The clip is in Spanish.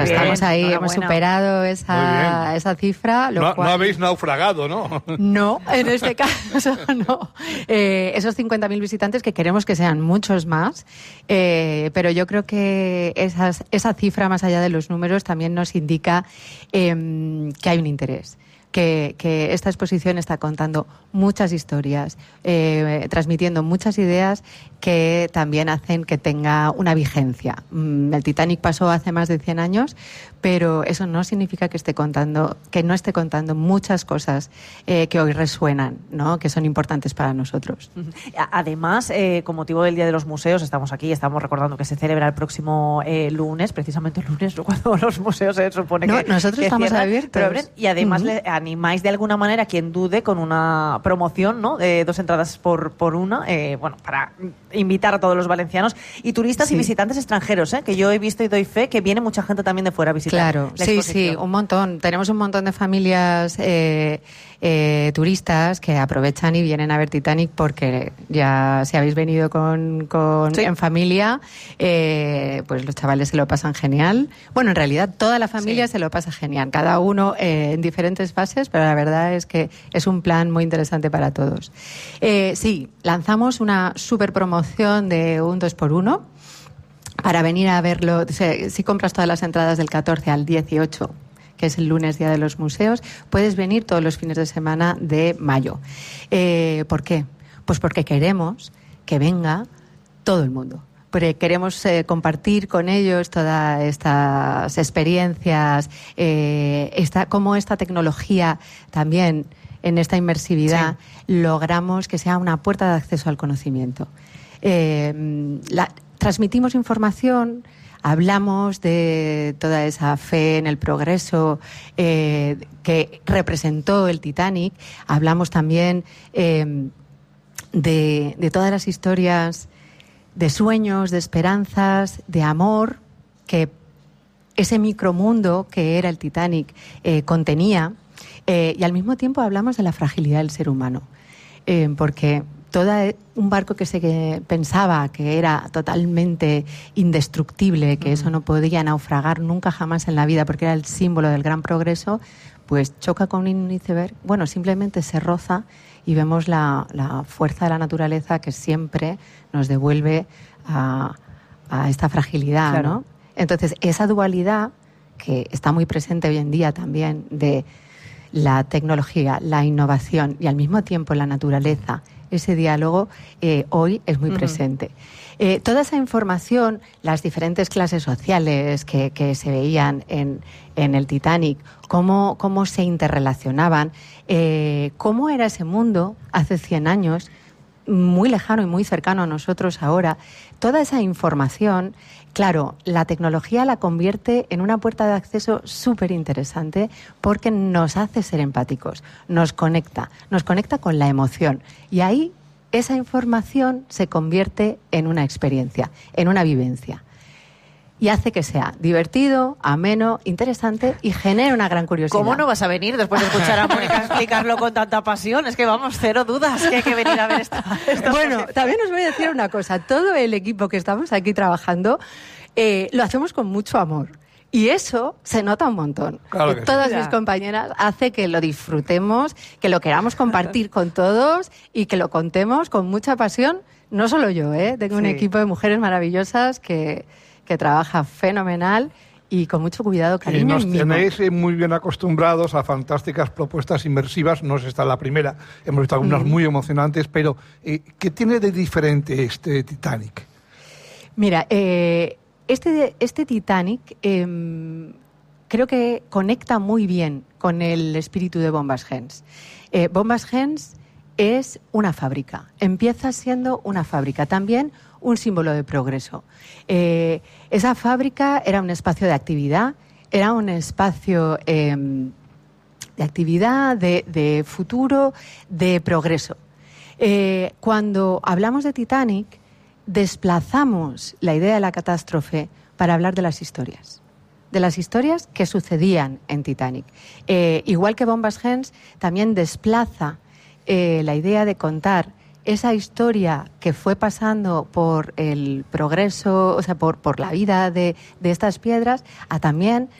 estamos ahí, hemos superado esa cifra. No habéis naufragado, ¿no? No, en este caso no. Esos 50.000 visitantes, que queremos que sean muchos más, pero yo creo que esa cifra, más allá de los números, también nos indica que hay un interés. Que esta exposición está contando muchas historias, transmitiendo muchas ideas que también hacen que tenga una vigencia. El Titanic pasó hace más de 100 años, pero eso no significa que no esté contando muchas cosas que hoy resuenan, ¿no? Que son importantes para nosotros. Además, con motivo del Día de los Museos, estamos recordando que se celebra el próximo lunes, precisamente el lunes, cuando los museos se supone que nosotros estamos cierran, abiertos. Pero abren, y además le animáis de alguna manera a quien dude con una promoción, ¿no? De 2 entradas por una, para invitar a todos los valencianos y turistas y visitantes extranjeros, que yo he visto y doy fe que viene mucha gente también de fuera a visitar. Claro, sí, un montón. Tenemos un montón de familias turistas que aprovechan y vienen a ver Titanic porque ya si habéis venido en familia, pues los chavales se lo pasan genial. Bueno, en realidad toda la familia se lo pasa genial, cada uno en diferentes fases, pero la verdad es que es un plan muy interesante para todos. Lanzamos una super promoción de un 2x1 para venir a verlo. Si compras todas las entradas del 14 al 18, que es el lunes, Día de los Museos, puedes venir todos los fines de semana de mayo. ¿Por qué? Pues porque queremos que venga todo el mundo. Porque queremos compartir con ellos todas estas experiencias, cómo esta tecnología también, en esta inmersividad, logramos que sea una puerta de acceso al conocimiento. Transmitimos información, hablamos de toda esa fe en el progreso que representó el Titanic, hablamos también de todas las historias de sueños, de esperanzas, de amor que ese micromundo que era el Titanic contenía, y al mismo tiempo hablamos de la fragilidad del ser humano, porque un barco que se pensaba que era totalmente indestructible, que eso no podía naufragar nunca jamás en la vida porque era el símbolo del gran progreso, pues choca con un iceberg, simplemente se roza y vemos la fuerza de la naturaleza que siempre nos devuelve a esta fragilidad, claro. ¿no? Entonces, esa dualidad que está muy presente hoy en día también de la tecnología, la innovación y al mismo tiempo la naturaleza, ese diálogo hoy es muy presente. Toda esa información, las diferentes clases sociales que se veían en el Titanic, cómo se interrelacionaban, cómo era ese mundo hace 100 años, muy lejano y muy cercano a nosotros ahora, toda esa información, claro, la tecnología la convierte en una puerta de acceso súper interesante porque nos hace ser empáticos, nos conecta con la emoción y ahí esa información se convierte en una experiencia, en una vivencia. Y hace que sea divertido, ameno, interesante y genere una gran curiosidad. ¿Cómo no vas a venir después de escuchar a Mónica explicarlo con tanta pasión? Es que cero dudas que hay que venir a ver esta Bueno, también os voy a decir una cosa. Todo el equipo que estamos aquí trabajando lo hacemos con mucho amor. Y eso se nota un montón. Claro que todas mis compañeras hace que lo disfrutemos, que lo queramos compartir con todos y que lo contemos con mucha pasión. No solo yo, tengo un equipo de mujeres maravillosas que trabaja fenomenal y con mucho cuidado, cariño y mimo. Nos tenéis muy bien acostumbrados a fantásticas propuestas inmersivas. No es esta la primera, hemos visto algunas muy emocionantes, pero ¿qué tiene de diferente este Titanic? Mira, este Titanic creo que conecta muy bien con el espíritu de Bombas Gens. Bombas Gens es una fábrica, empieza siendo una fábrica, también un símbolo de progreso. Esa fábrica era un espacio de actividad, era un espacio de actividad, de futuro, de progreso. Cuando hablamos de Titanic, desplazamos la idea de la catástrofe para hablar de las historias que sucedían en Titanic. Igual que Bombas Gens, también desplaza la idea de contar esa historia que fue pasando por el progreso, o sea, por la vida de estas piedras, a también